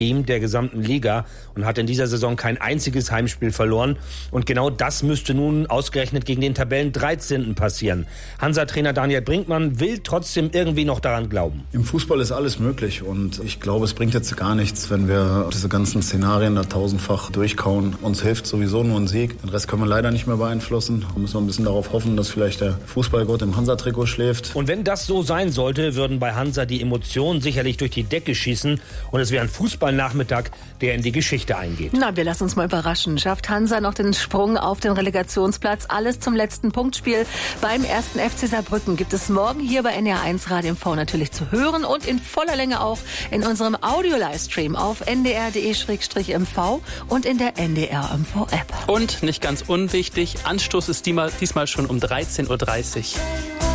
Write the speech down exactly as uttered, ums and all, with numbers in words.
Team der gesamten Liga und hat in dieser Saison kein einziges Heimspiel verloren. Und genau das müsste nun ausgerechnet gegen den Tabellen dreizehnten passieren. Hansa-Trainer Daniel Brinkmann will trotzdem irgendwie noch daran glauben. Im Fußball ist alles möglich und ich glaube, es bringt jetzt gar nichts, wenn wir diese ganzen Szenarien da tausendfach durchkauen. Uns hilft sowieso nur ein Sieg. Den Rest können wir leider nicht mehr beeinflussen. Da müssen wir ein bisschen darauf hoffen, dass vielleicht der Fußballgott im Hansa-Trikot schläft. Und wenn das so sein sollte, würden bei Hansa die Emotionen sicherlich durch die Decke schießen und es wäre ein Fußball Nachmittag, der in die Geschichte eingeht. Na, wir lassen uns mal überraschen. Schafft Hansa noch den Sprung auf den Relegationsplatz? Alles zum letzten Punktspiel beim ersten F C Saarbrücken gibt es morgen hier bei N D R eins Radio M V natürlich zu hören und in voller Länge auch in unserem Audio-Livestream auf n d r punkt d e slash m v und in der N D R M V App. Und nicht ganz unwichtig, Anstoß ist diesmal schon um dreizehn Uhr dreißig.